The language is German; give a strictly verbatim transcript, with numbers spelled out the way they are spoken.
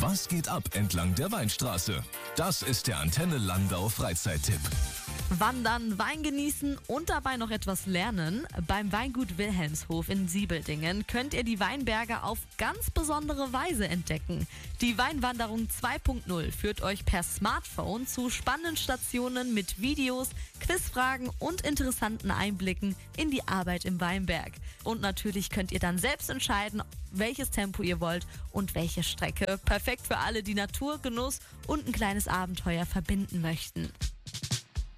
Was geht ab entlang der Weinstraße? Das ist der Antenne Landau Freizeittipp. Wandern, Wein genießen und dabei noch etwas lernen. Beim Weingut Wilhelmshof in Siebeldingen könnt ihr die Weinberge auf ganz besondere Weise entdecken. Die Weinwanderung zwei Punkt null führt euch per Smartphone zu spannenden Stationen mit Videos, Quizfragen und interessanten Einblicken in die Arbeit im Weinberg. Und natürlich könnt ihr dann selbst entscheiden, welches Tempo ihr wollt und welche Strecke. Perfekt für alle, die Natur, Genuss und ein kleines Abenteuer verbinden möchten.